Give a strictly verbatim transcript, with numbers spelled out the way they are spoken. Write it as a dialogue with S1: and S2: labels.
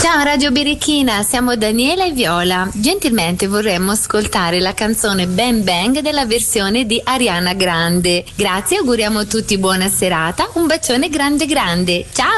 S1: Ciao Radio Birichina, siamo Daniela e Viola. Gentilmente vorremmo ascoltare la canzone Bang Bang della versione di Ariana Grande. Grazie, auguriamo a tutti buona serata. Un bacione grande grande. Ciao!